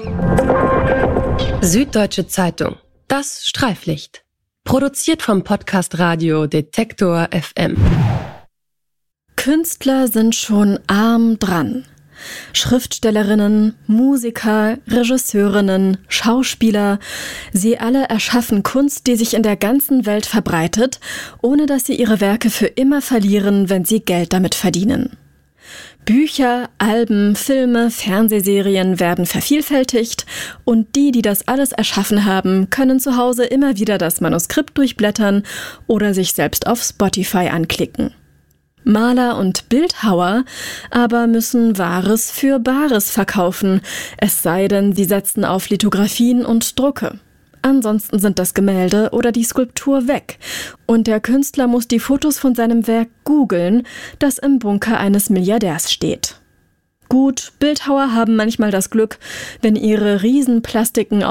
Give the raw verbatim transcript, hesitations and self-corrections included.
Süddeutsche Zeitung. Das Streiflicht. Produziert vom Podcast Radio Detektor F M. Künstler sind schon arm dran. Schriftstellerinnen, Musiker, Regisseurinnen, Schauspieler, sie alle erschaffen Kunst, die sich in der ganzen Welt verbreitet, ohne dass sie ihre Werke für immer verlieren, wenn sie Geld damit verdienen. Bücher, Alben, Filme, Fernsehserien werden vervielfältigt und die, die das alles erschaffen haben, können zu Hause immer wieder das Manuskript durchblättern oder sich selbst auf Spotify anklicken. Maler und Bildhauer aber müssen Wahres für Bares verkaufen, es sei denn, sie setzen auf Lithografien und Drucke. Ansonsten sind das Gemälde oder die Skulptur weg und der Künstler muss die Fotos von seinem Werk googeln, das im Bunker eines Milliardärs steht. Gut, Bildhauer haben manchmal das Glück, wenn ihre Riesenplastiken